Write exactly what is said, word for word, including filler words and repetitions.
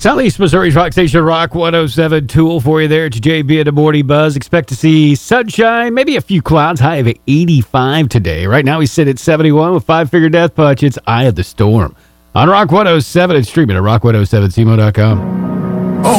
Southeast Missouri's Rock Station, Rock one oh seven Tool for you there. It's J B and the Morning Buzz. Expect to see sunshine, maybe a few clouds, high of eighty-five today. Right now we sit at seventy-one with Five Finger Death Punch. It's Eye of the Storm on Rock one oh seven and streaming at rock one oh seven c m o dot com.